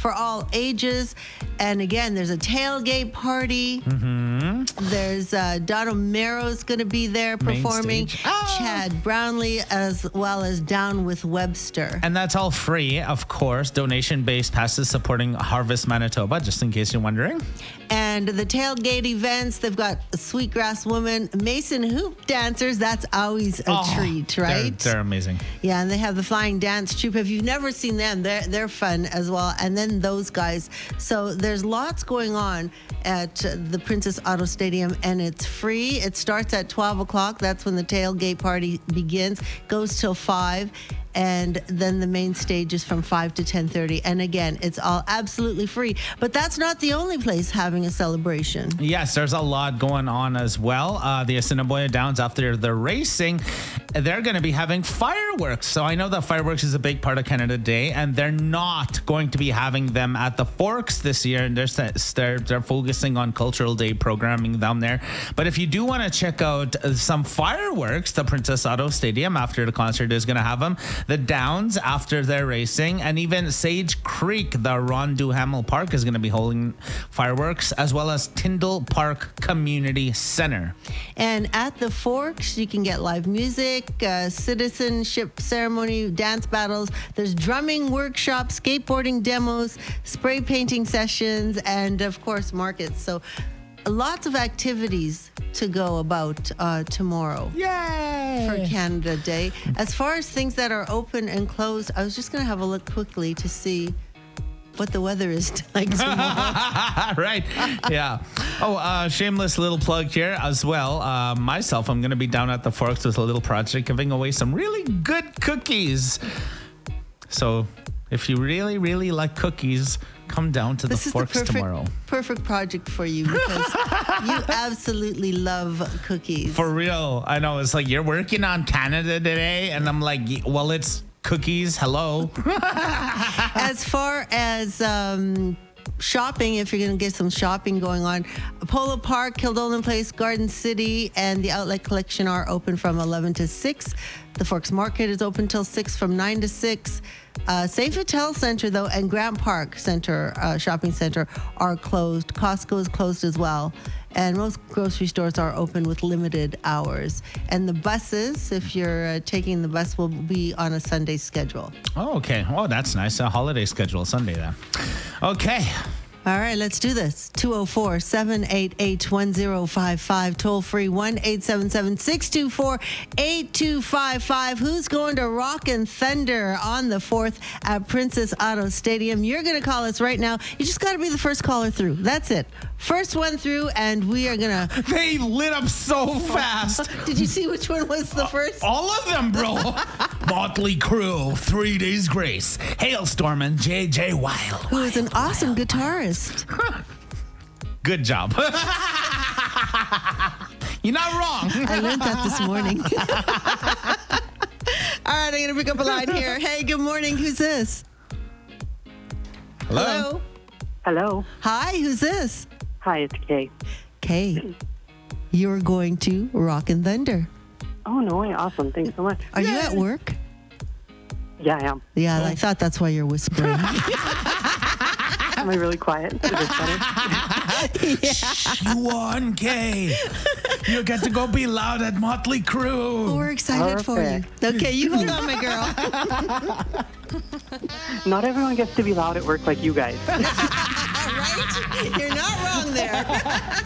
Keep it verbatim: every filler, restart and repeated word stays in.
for all ages. And again, there's a tailgate party. Mm-hmm. There's uh, Don O'Meara's going to be there Main performing. stage. Ah. Chad Brownlee, as well as Down with Webster. And that's all free, of course. Donation-based passes supporting Harvest Manitoba, just in case you're wondering. And the tailgate events, they've got Sweetgrass Woman, Mason Hoop Dancers. That's always a Oh, treat, right? They're, they're amazing. Yeah, and they have the Flying Dance Troupe. If you've never seen them, they're they're fun as well. And then those guys. So there's lots going on at the Princess Auto Stadium, and it's free. It starts at twelve o'clock. That's when the tailgate party begins. Goes till five. And then the main stage is from five to ten thirty. And again, it's all absolutely free. But that's not the only place having a celebration. Yes, there's a lot going on as well. Uh, the Assiniboia Downs, after the racing, they're going to be having fireworks. So I know that fireworks is a big part of Canada Day, and they're not going to be having them at the Forks this year. And they're, they're, they're focusing on Cultural Day programming down there. But if you do want to check out some fireworks, the Princess Auto Stadium after the concert is going to have them. The Downs after their racing, and even Sage Creek, the Ron Duhamel Park, is going to be holding fireworks, as well as Tyndall Park Community Center. And at the Forks, you can get live music, uh, citizenship ceremony, dance battles. There's drumming workshops, skateboarding demos, spray painting sessions, and of course, markets. So lots of activities to go about uh, tomorrow. Yay! For Canada Day. As far as things that are open and closed, I was just going to have a look quickly to see what the weather is like tomorrow. Right. Yeah. Oh, uh, shameless little plug here as well. Uh, myself, I'm going to be down at the Forks with a little project giving away some really good cookies. So if you really, really like cookies, come down to the This is Forks the perfect, tomorrow. perfect project for you because you absolutely love cookies. For real. I know. It's like you're working on Canada today, and I'm like, well, it's cookies. Hello. As far as um, shopping, if you're going to get some shopping going on, Polo Park, Kildonan Place, Garden City, and the Outlet Collection are open from eleven to six. The Forks Market is open till six from nine to six. Uh, Safe Hotel Center, though, and Grant Park Center, uh, Shopping Center, are closed. Costco is closed as well. And most grocery stores are open with limited hours. And the buses, if you're uh, taking the bus, will be on a Sunday schedule. Oh, okay. Oh, that's nice. A holiday schedule Sunday then. Okay. All right, let's do this. two oh four, seven eight eight, one oh five five. Toll free one eight seven seven, six two four, eight two five five. Who's going to Rock and Thunder on the fourth at Princess Auto Stadium? You're going to call us right now. You just got to be the first caller through. That's it. First one through, and we are going to... They lit up so fast. Did you see which one was the first? All of them, bro. Motley Crue, Three Days Grace, Hailstorm, and J J Wild. Who is an awesome guitarist. Good job. You're not wrong. I learned that this morning. All right, I'm going to pick up a line here. Hey, good morning. Who's this? Hello. Hello. Hello. Hi, who's this? Hi, it's Kay. Kay, you're going to Rock and Thunder. Oh, no way. Awesome. Thanks so much. Are you at work? Yeah, I am. Yeah, I thought that's why you're whispering. Am I really quiet? Is this better? You won, Kay. You get to go be loud at Motley Crue. We're excited for you. Perfect. Okay, you hold on, my girl. Not everyone gets to be loud at work like you guys. Right? You're not wrong there.